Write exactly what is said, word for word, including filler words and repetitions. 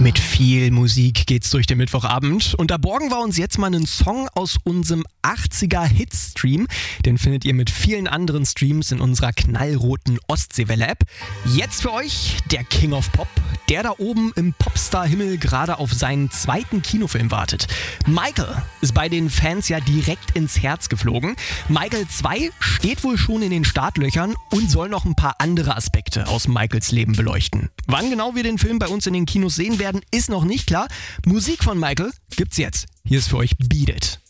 Mit viel Musik geht's durch den Mittwochabend und da borgen wir uns jetzt mal einen Song aus unserem achtziger-Hit-Stream. Den findet ihr mit vielen anderen Streams in unserer knallroten Ostseewelle-App. Jetzt für euch der King of Pop, der da oben im Popstar-Himmel gerade auf seinen zweiten Kinofilm wartet. Michael ist bei den Fans ja direkt ins Herz geflogen. Michael zwei steht wohl schon in den Startlöchern und soll noch ein paar andere Aspekte aus Michaels Leben beleuchten. Wann genau wir den Film bei uns in den Kinos sehen werden, ist noch nicht klar. Musik von Michael gibt's jetzt. Hier ist für euch Beat It.